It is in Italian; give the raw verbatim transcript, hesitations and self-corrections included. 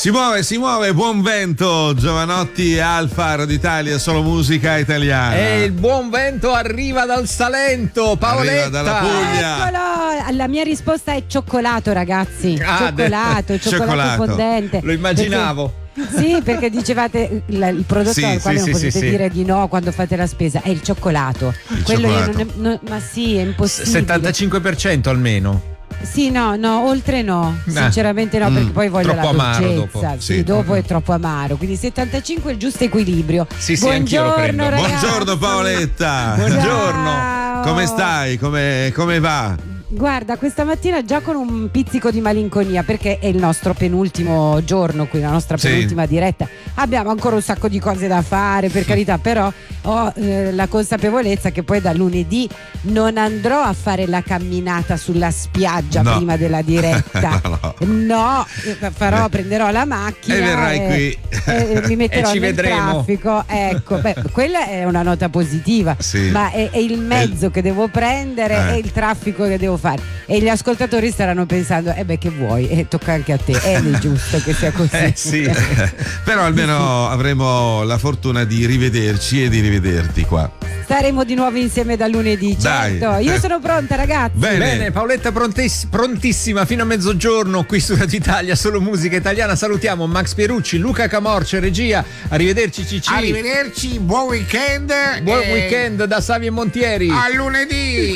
Si muove, si muove, buon vento, Giovanotti e Alfa, Radio Italia, solo musica italiana. E il buon vento arriva dal Salento, Paoletta. Arriva dalla Puglia. Eccolo, la mia risposta è cioccolato, ragazzi. Ah, cioccolato, de- cioccolato, cioccolato fondente. Lo immaginavo. Perché, sì, perché dicevate il, il prodotto Sì, al quale sì, non sì, potete sì, dire di no quando fate la spesa è il cioccolato. Il Quello cioccolato. io non, è- non- ma sì, è impossibile. settantacinque per cento almeno. Sì, no, no, oltre no, Eh. sinceramente no, perché Mm, poi voglio troppo la amaro dolcezza. dopo. Sì, Sì. dopo è troppo amaro, quindi settantacinque è il giusto equilibrio. Sì, sì, anch'io lo Buongiorno, prendo. ragazzi. Buongiorno Paoletta. Buongiorno. Ciao. Come stai? Come, come va? Guarda, questa mattina già con un pizzico di malinconia perché è il nostro penultimo giorno qui, la nostra Sì. penultima diretta. Abbiamo ancora un sacco di cose da fare, per carità, però ho eh, la consapevolezza che poi da lunedì non andrò a fare la camminata sulla spiaggia No. prima della diretta. No, no. No, eh, farò, prenderò la macchina E verrai e, qui. e mi metterò E ci nel vedremo. traffico. Ecco, beh, quella è una nota positiva, Sì. ma è, è il mezzo che devo prendere Eh. e il traffico che devo fare. E gli ascoltatori staranno pensando, eh beh, che vuoi? Eh, tocca anche a te, è giusto che sia così. Eh sì. Però almeno avremo la fortuna di rivederci e di rivederti qua. Staremo di nuovo insieme da lunedì, Dai. certo. Io sono pronta, ragazzi. Bene. Bene, Paoletta prontiss- prontissima fino a mezzogiorno qui su Radio Italia, solo musica italiana. Salutiamo Max Pierucci, Luca Camorcia, regia. Arrivederci Cicci. Arrivederci, buon weekend. Buon e weekend da Savio e Montieri. A lunedì.